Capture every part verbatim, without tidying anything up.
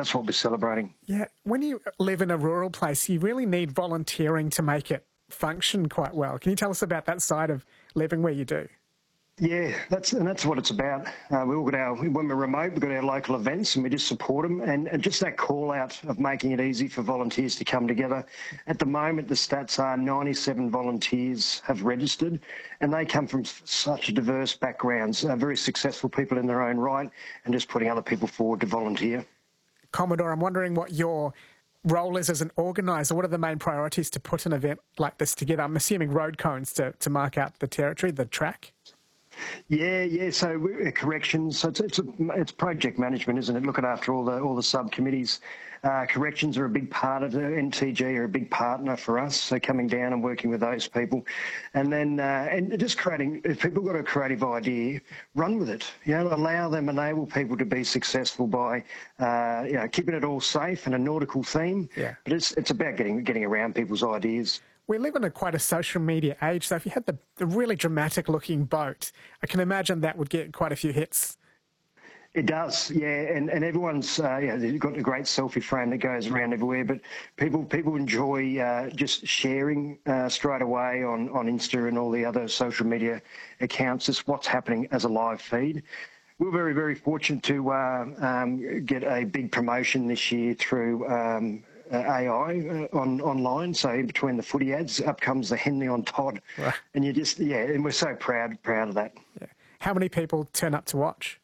that's what we're celebrating. Yeah, when you live in a rural place, you really need volunteering to make it function quite well. Can you tell us about that side of living where you do? Yeah, that's and that's what it's about. Uh, we all got our when we're remote, we've got our local events, and we just support them. And, and just that call out of making it easy for volunteers to come together. At the moment, the stats are ninety-seven volunteers have registered, and they come from such diverse backgrounds, uh, very successful people in their own right, and just putting other people forward to volunteer. Commodore, I'm wondering what your role is as an organiser. What are the main priorities to put an event like this together? I'm assuming road cones to, to mark out the territory, the track. Yeah, yeah. So we, uh, corrections. So it's it's, a, it's project management, isn't it? Looking after all the all the subcommittees. Uh, corrections are a big part of it. N T G are a big partner for us. So coming down and working with those people, and then uh, and just creating. If people got a creative idea, run with it. You know, allow them, enable people to be successful by uh, you know keeping it all safe and a nautical theme. Yeah. But it's it's about getting getting around people's ideas. We live in a quite a social media age, so if you had the, the really dramatic-looking boat, I can imagine that would get quite a few hits. It does, yeah, and, and everyone's, uh, yeah, they've got a great selfie frame that goes around everywhere, but people people enjoy uh, just sharing uh, straight away on, on Insta and all the other social media accounts, just what's happening as a live feed. We're very, very fortunate to uh, um, get a big promotion this year through um, Uh, A I uh, on online. So in between the footy ads, up comes the Henley on Todd, right. And you just yeah, and we're so proud proud of that. Yeah. How many people turn up to watch?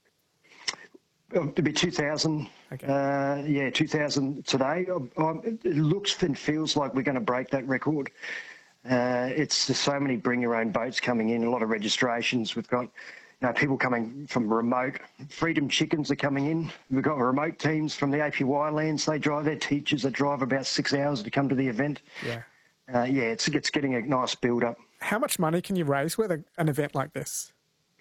It'll be two thousand. Okay. Uh, yeah, two thousand today. Um, um, it looks and feels like we're going to break that record. Uh, it's there's so many bring your own boats coming in. A lot of registrations. We've got. You know, people coming from remote. Freedom Chickens are coming in. We've got remote teams from the A P Y lands. They drive their teachers that drive about six hours to come to the event. Yeah. Uh, yeah, it's, it's getting a nice build-up. How much money can you raise with a, an event like this?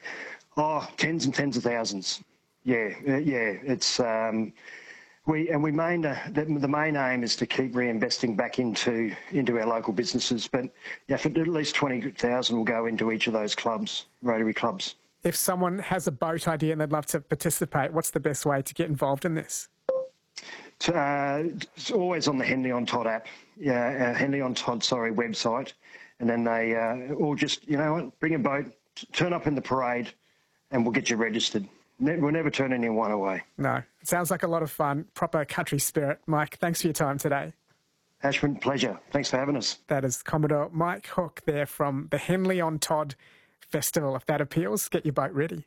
Oh, tens and tens of thousands. Yeah, uh, yeah. It's um, we and we main uh, the, the main aim is to keep reinvesting back into into our local businesses. But yeah, for at least twenty thousand will go into each of those clubs, Rotary clubs. If someone has a boat idea and they'd love to participate, what's the best way to get involved in this? Uh, it's always on the Henley on Todd app, yeah, uh, Henley on Todd, sorry, website, and then they uh, or just you know what, bring a boat, t- turn up in the parade, and we'll get you registered. Ne- we'll never turn anyone away. No, it sounds like a lot of fun, proper country spirit. Mike, thanks for your time today. Ashwin, pleasure. Thanks for having us. That is Commodore Mike Hook there from the Henley on Todd Festival. If that appeals, get your boat ready.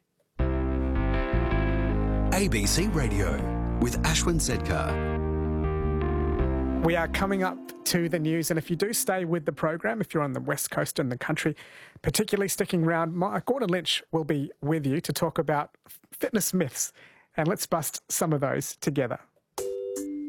A B C Radio with Ashwin Zedkar. We are coming up to the news, and if you do stay with the program, if you're on the west coast and the country, particularly sticking around, Mike Gordon Lynch will be with you to talk about fitness myths, and let's bust some of those together.